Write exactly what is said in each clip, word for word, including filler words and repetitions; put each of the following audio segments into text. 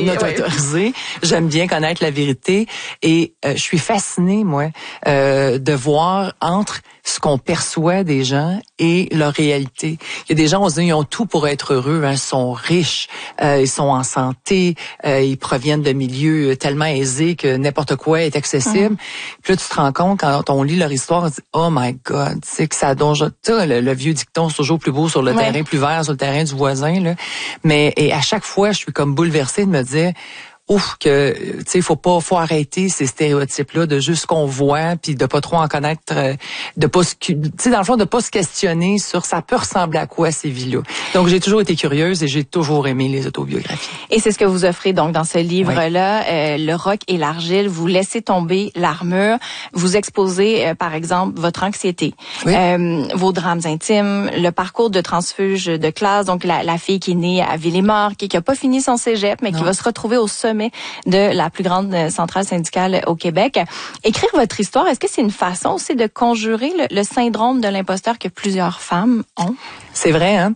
notre oui. autorisé. J'aime bien connaître la vérité et euh, je suis fascinée, moi, euh, de voir entre ce qu'on perçoit des gens et leur réalité. Il y a des gens, on se dit, ils ont tout pour être heureux, hein, ils sont riches, euh, ils sont en santé, euh, ils proviennent de milieux tellement aisés que n'importe quoi est accessible. Mm. Puis là, tu te rends compte, quand on lit leur histoire, on se dit, oh my God, tu sais que ça donne, le, le vieux dicton, c'est toujours plus beau sur le ouais. terrain, plus vert sur le terrain du voisin, là. Mais, et à chaque fois, je suis comme bouleversée de me dire, ouf, que, tu sais, faut pas, faut arrêter ces stéréotypes-là de juste ce qu'on voit, puis de pas trop en connaître, euh, de pas se, tu sais, dans le fond, de pas se questionner sur ça peut ressembler à quoi ces vies-là. Donc, j'ai toujours été curieuse et j'ai toujours aimé les autobiographies. Et c'est ce que vous offrez, donc, dans ce livre-là, oui. euh, Le roc et l'argile. Vous laissez tomber l'armure. Vous exposez, euh, par exemple, votre anxiété, oui. euh, vos drames intimes, le parcours de transfuge de classe, donc la, la fille qui est née à Villemort, qui, qui a pas fini son cégep, mais non. qui va se retrouver au sommet de la plus grande centrale syndicale au Québec. Écrire votre histoire, est-ce que c'est une façon aussi de conjurer le, le syndrome de l'imposteur que plusieurs femmes ont? C'est vrai, hein?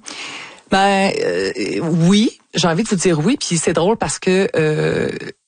Ben euh, oui, j'ai envie de vous dire oui, puis c'est drôle parce que euh,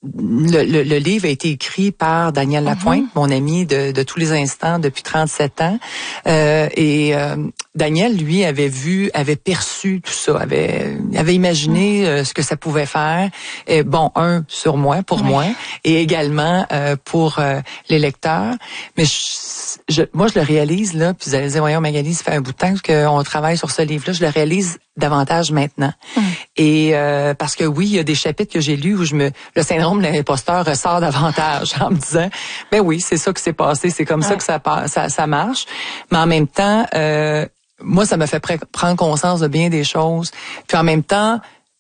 le, le, le livre a été écrit par Daniel Lapointe, mm-hmm. mon ami de, de tous les instants depuis trente-sept ans, euh, et euh, Daniel, lui, avait vu, avait perçu tout ça, avait, avait imaginé mm. euh, ce que ça pouvait faire. Et bon, un sur moi, pour oui. moi, et également euh, pour euh, les lecteurs. Mais je, je, moi, je le réalise là. Puis vous allez dire, voyons, Magali, ça fait un bout de temps qu'on travaille sur ce livre-là. Je le réalise davantage maintenant. Mm. Et euh, parce que oui, il y a des chapitres que j'ai lus où je me, le syndrome de l'imposteur ressort davantage en me disant, ben oui, c'est ça qui s'est passé, c'est comme ouais. ça que ça, ça, ça marche. Mais en même temps. Euh, Moi, ça me fait pr- prendre conscience de bien des choses. Puis en même temps,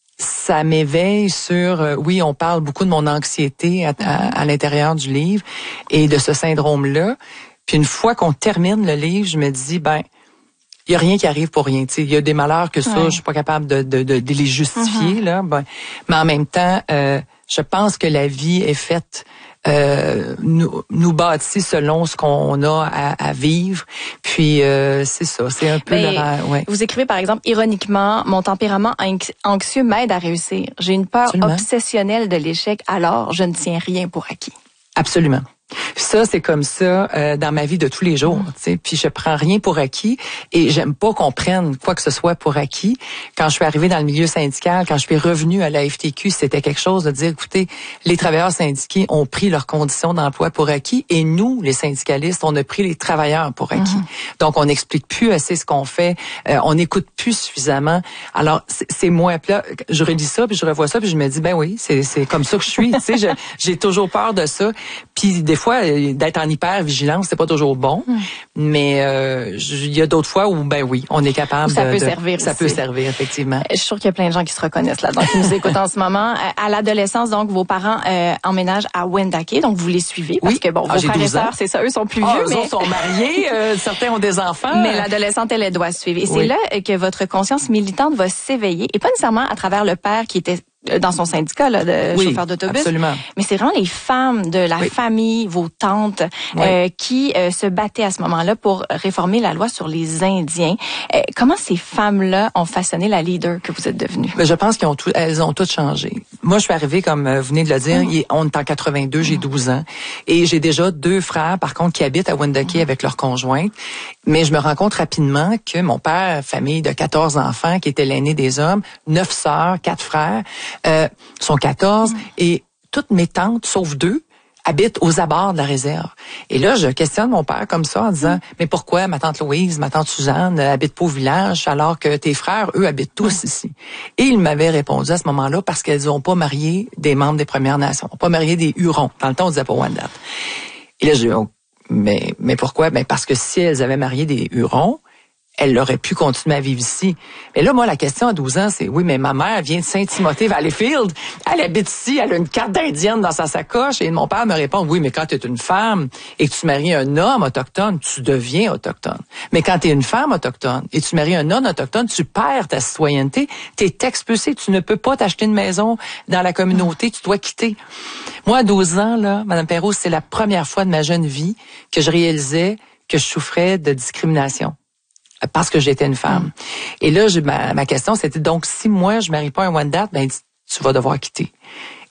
ça m'éveille sur... Euh, oui, on parle beaucoup de mon anxiété à, à, à l'intérieur du livre et de ce syndrome-là. Puis une fois qu'on termine le livre, je me dis, ben, il y a rien qui arrive pour rien. Il y a des malheurs que ça, ouais. je suis pas capable de, de, de, de les justifier. Mm-hmm. là. Ben, mais en même temps, euh, je pense que la vie est faite... Euh, nous, nous bâtit selon ce qu'on a à, à vivre. Puis euh, c'est ça, c'est un peu le... ouais. Vous écrivez par exemple ironiquement, mon tempérament anxieux m'aide à réussir. J'ai une peur Absolument. obsessionnelle de l'échec, alors je ne tiens rien pour acquis. Absolument. Ça, c'est comme ça euh, dans ma vie de tous les jours. Mm. T'sais. Puis je prends rien pour acquis et j'aime pas qu'on prenne quoi que ce soit pour acquis. Quand je suis arrivée dans le milieu syndical, quand je suis revenue à la F T Q, c'était quelque chose de dire, écoutez, les travailleurs syndiqués ont pris leurs conditions d'emploi pour acquis et nous, les syndicalistes, on a pris les travailleurs pour acquis. Mm. Donc, on n'explique plus assez ce qu'on fait, euh, on n'écoute plus suffisamment. Alors, c'est, c'est moi. Puis là, je relis ça, puis je revois ça, puis je me dis, ben oui, c'est, c'est comme ça que je suis. Tu sais, j'ai toujours peur de ça. Puis des fois, d'être en hyper-vigilance, c'est pas toujours bon. Hum. Mais euh, il y a d'autres fois où, ben oui, on est capable ça de... peut de, servir Ça aussi. peut servir, effectivement. Je suis sûre qu'il y a plein de gens qui se reconnaissent là-dedans, qui nous écoutent en ce moment. À l'adolescence, donc, vos parents euh, emménagent à Wendake, donc vous les suivez. Parce oui. que, bon, ah, vos frères et sœurs, c'est ça, eux sont plus ah, vieux. Eux mais... autres sont mariés, euh, certains ont des enfants. Mais l'adolescente, elle, elle doit suivre. Et oui. c'est là que votre conscience militante va s'éveiller, et pas nécessairement à travers le père qui était dans son syndicat là, de oui, chauffeur d'autobus. Absolument. Mais c'est vraiment les femmes de la oui. famille, vos tantes, oui. euh, qui euh, se battaient à ce moment-là pour réformer la loi sur les Indiens. Euh, comment ces femmes-là ont façonné la leader que vous êtes devenue? Ben, je pense qu'elles ont, tout, elles ont toutes changé. Moi, je suis arrivée, comme vous venez de le dire, mmh. on est en quatre-vingt-deux, mmh. j'ai douze ans. Et j'ai déjà deux frères, par contre, qui habitent à Wendake mmh. avec leur conjointe. Mais je me rends compte rapidement que mon père, famille de quatorze enfants, qui était l'aîné des hommes, neuf sœurs, quatre frères, euh, sont quatorze. Mmh. Et toutes mes tantes, sauf deux, habitent aux abords de la réserve. Et là, je questionne mon père comme ça en disant, mmh. mais pourquoi ma tante Louise, ma tante Suzanne euh, habitent pas au village alors que tes frères, eux, habitent tous mmh. ici? Et il m'avait répondu à ce moment-là parce qu'elles n'ont pas marié des membres des Premières Nations, n'ont pas marié des Hurons. Dans le temps, on disait pas Wendat. Et là, j'ai dit, oh, mais, mais pourquoi? Ben parce que si elles avaient marié des Hurons, elle aurait pu continuer à vivre ici. Mais là, moi, la question à douze ans, c'est, oui, mais ma mère vient de Saint-Timothée-Valleyfield. Elle habite ici, elle a une carte d'indienne dans sa sacoche. Et mon père me répond, oui, mais quand tu es une femme et que tu maries un homme autochtone, tu deviens autochtone. Mais quand tu es une femme autochtone et tu maries un homme autochtone, tu perds ta citoyenneté. Tu es expulsé. Tu ne peux pas t'acheter une maison dans la communauté. Tu dois quitter. Moi, à douze ans, là, Mme Perrault, c'est la première fois de ma jeune vie que je réalisais que je souffrais de discrimination. Parce que j'étais une femme. Mmh. Et là, je, ma, ma question, c'était donc, si moi, je marie pas un Wendat, ben, tu vas devoir quitter.